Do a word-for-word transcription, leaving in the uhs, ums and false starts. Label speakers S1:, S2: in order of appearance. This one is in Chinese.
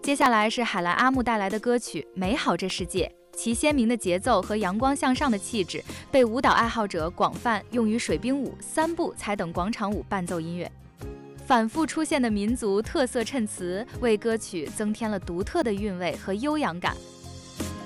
S1: 接下来是海兰阿木带来的歌曲《美好这世界》，其鲜明的节奏和阳光向上的气质，被舞蹈爱好者广泛用于水兵舞、三步才等广场舞伴奏音乐。反复出现的民族特色衬词为歌曲增添了独特的韵味和悠扬感。